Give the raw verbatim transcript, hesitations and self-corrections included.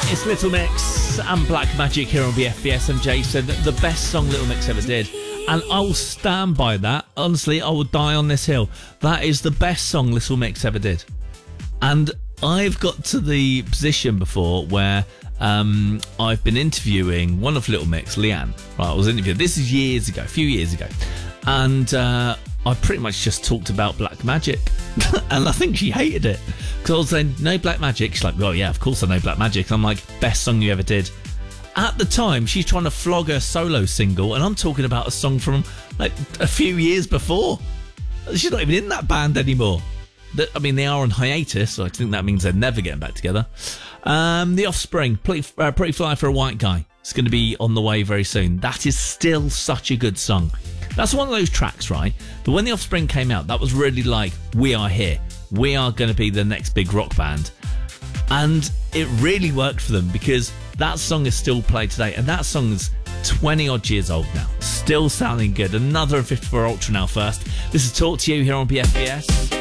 It's Little Mix and Black Magic here on B F B S. And Jason, the best song Little Mix ever did. And I will stand by that. Honestly, I will die on this hill. That is the best song Little Mix ever did. And I've got to the position before where um, I've been interviewing one of Little Mix, Leanne. Right, I was interviewing. This is years ago, a few years ago. And uh, I pretty much just talked about Black Magic. And I think she hated it. Because I was saying, no Black Magic. She's like, well, yeah, of course I know Black Magic. I'm like, best song you ever did. At the time, she's trying to flog her solo single, and I'm talking about a song from like a few years before. She's not even in that band anymore. I mean, they are on hiatus, so I think that means they're never getting back together. Um, The Offspring, Pretty, uh, Pretty Fly for a White Guy. It's going to be on the way very soon. That is still such a good song. That's one of those tracks, right? But when The Offspring came out, that was really like, we are here. We are going to be the next big rock band. And it really worked for them because that song is still played today. And that song is twenty odd years old now. Still sounding good. Another fifty-four Ultra now first. This is Talk to You here on B F B S.